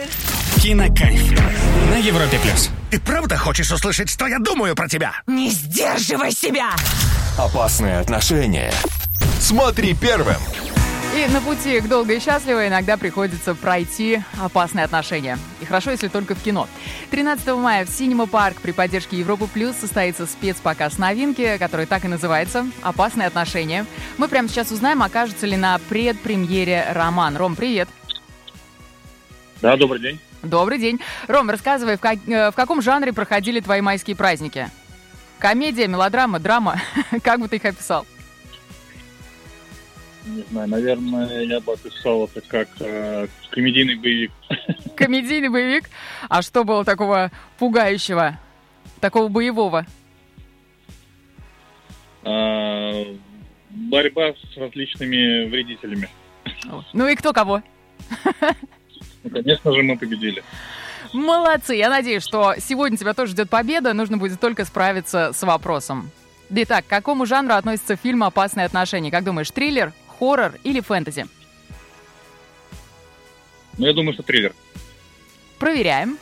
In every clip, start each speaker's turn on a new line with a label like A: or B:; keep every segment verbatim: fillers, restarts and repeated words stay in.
A: Кинокайф на Европе плюс.
B: Ты правда хочешь услышать, что я думаю про тебя?
C: Не сдерживай себя!
D: Опасные отношения. Смотри первым.
E: И на пути к долго и счастливо иногда приходится пройти опасные отношения. И хорошо, если только в кино. тринадцатого мая в Cinema Park при поддержке Европы Плюс состоится спецпоказ новинки, который так и называется «Опасные отношения». Мы прямо сейчас узнаем, окажется ли на предпремьере роман. Ром, привет.
F: Да, добрый день.
E: Добрый день. Ром, рассказывай, в, как, в каком жанре проходили твои майские праздники? Комедия, мелодрама, драма? Как бы ты их описал?
F: Не знаю, наверное, я бы описал это как э, комедийный боевик.
E: Комедийный боевик? А что было такого пугающего, такого боевого?
F: А, борьба с различными вредителями.
E: Ну и кто кого?
F: Ну, конечно же, мы победили.
E: Молодцы! Я надеюсь, что сегодня тебя тоже ждет победа. Нужно будет только справиться с вопросом. Итак, к какому жанру относится фильм «Опасные отношения»? Как думаешь, триллер, хоррор или фэнтези?
F: Ну, я думаю, что триллер.
E: Проверяем.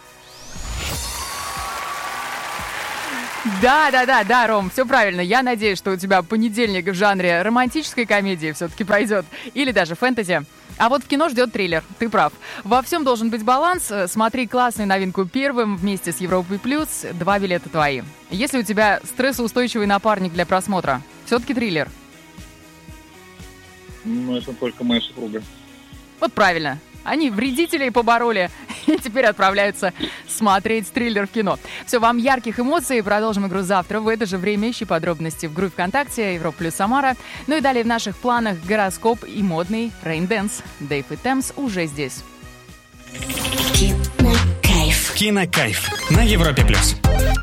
E: Да, да, да, да, Ром, все правильно. Я надеюсь, что у тебя понедельник в жанре романтической комедии все-таки пройдет. Или даже фэнтези. А вот в кино ждет триллер, ты прав. Во всем должен быть баланс. Смотри классную новинку первым вместе с Европой Плюс. Два билета твои. Если у тебя стрессоустойчивый напарник для просмотра, все-таки триллер.
F: Ну, это только моя супруга.
E: Вот правильно. Они вредителей побороли и теперь отправляются смотреть триллер в кино. Все, вам ярких эмоций. Продолжим игру завтра в это же время. Ищи подробности в группе ВКонтакте Европа Плюс Самара. Ну и далее в наших планах гороскоп и модный Rain Dance. Дэйв и Темс уже здесь.
A: Кинокайф на Европе плюс.